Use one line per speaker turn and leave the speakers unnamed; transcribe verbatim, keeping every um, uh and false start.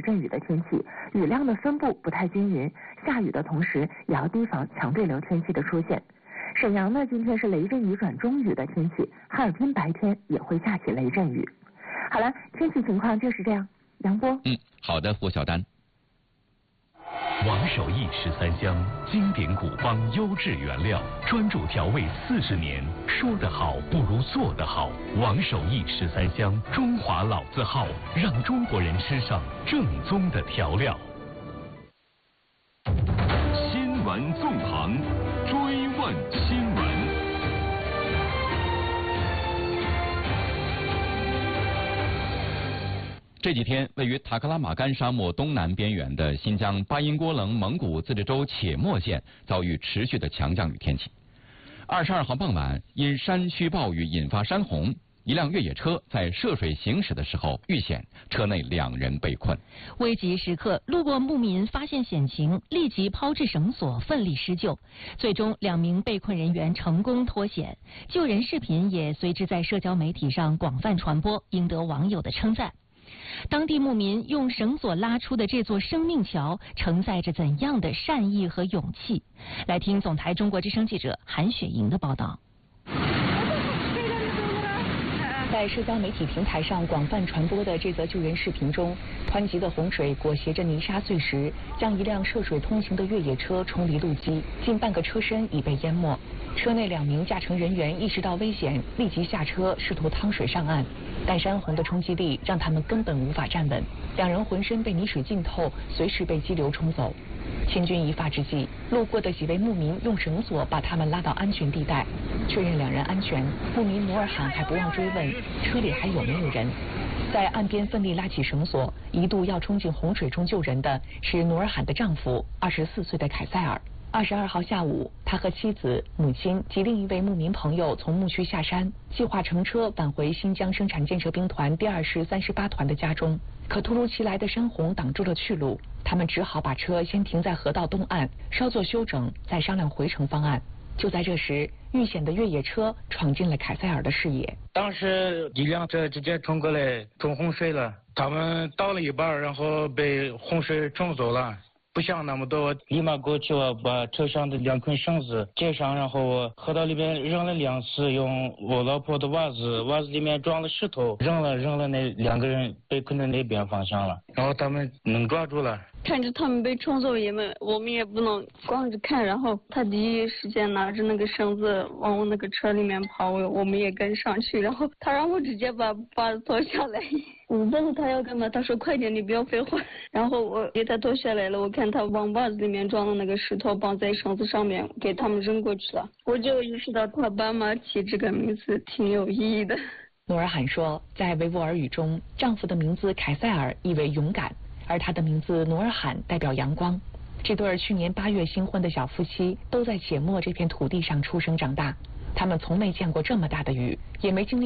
阵雨的天气，雨量的分布不太均匀，下雨的同时也要提防强对流天气的出现。沈阳呢，今天是雷阵雨转中雨的天气，哈尔滨白天也会下起雷阵雨。好了，天气情况就是这样。杨波，
嗯，好的，胡小丹。
王守义十三香，经典古方优质原料，专注调味四十年，说得好不如做得好。王守义十三香，中华老字号，让中国人吃上正宗的调料。新闻纵横，追问新闻。
这几天，位于塔克拉玛干沙漠东南边缘的新疆巴音郭楞蒙古自治州且末县遭遇持续的强降雨天气。二十二号傍晚，因山区暴雨引发山洪，一辆越野车在涉水行驶的时候遇险，车内两人被困。
危急时刻，路过牧民发现险情，立即抛掷绳索，奋力施救。最终，两名被困人员成功脱险。救人视频也随之在社交媒体上广泛传播，赢得网友的称赞。当地牧民用绳索拉出的这座生命桥，承载着怎样的善意和勇气？来听总台中国之声记者韩雪莹的报道。在社交媒体平台上广泛传播的这则救援视频中，湍急的洪水裹挟着泥沙碎石，将一辆涉水通行的越野车冲离路基，近半个车身已被淹没。车内两名驾乘人员意识到危险，立即下车试图趟水上岸，但山洪的冲击力让他们根本无法站稳，两人浑身被泥水浸透，随时被激流冲走。千钧一发之际，路过的几位牧民用绳索把他们拉到安全地带，确认两人安全。牧民努尔罕还不忘追问车里还有没有人。在岸边奋力拉起绳索，一度要冲进洪水中救人的是努尔罕的丈夫，二十四岁的凯塞尔。二十二号下午，他和妻子、母亲及另一位牧民朋友从牧区下山，计划乘车返回新疆生产建设兵团第二师三十八团的家中。可突如其来的山洪挡住了去路，他们只好把车先停在河道东岸，稍作休整，再商量回程方案。就在这时，遇险的越野车闯进了凯塞尔的视野。
当时一辆车直接冲过来，冲洪水了。他们到了一半，然后被洪水冲走了。不想那么多，立马过去我把车上的两根绳子接上，然后我河道里面扔了两次，用我老婆的袜子，袜子里面装了石头，扔了扔了那两个人被困在那边方向了，然后他们能抓住了。
看着他们被冲走，也没我们也不能光着看，然后他第一时间拿着那个绳子往我那个车里面跑，我我们也跟上去，然后他让我直接把袜子脱下来。我问他要干嘛，他说快点，你不要废话。然后我给他脱下来了，我看他往袜子里面装的那个石头绑在绳子上面，给他们扔过去了。我就意识到他爸妈起这个名字挺有意义的。
努尔罕说，在维吾尔语中，丈夫的名字凯塞尔意为勇敢，而他的名字努尔罕代表阳光。这对去年八月新婚的小夫妻都在且末这片土地上出生长大，他们从没见过这么大的雨，也没经历